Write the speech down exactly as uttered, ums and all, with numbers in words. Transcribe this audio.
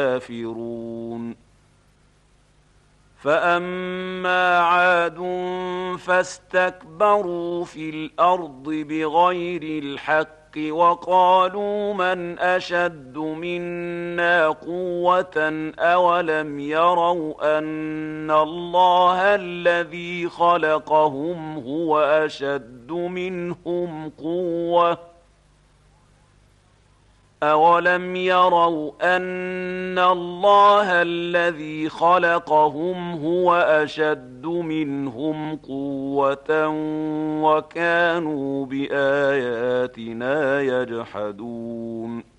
كافرون. فأما عاد فاستكبروا في الأرض بغير الحق وقالوا من أشد منا قوة أولم يروا أن الله الذي خلقهم هو أشد منهم قوة أولم يروا أن الله الذي خلقهم هو أشد منهم قوة وكانوا بآياتنا يجحدون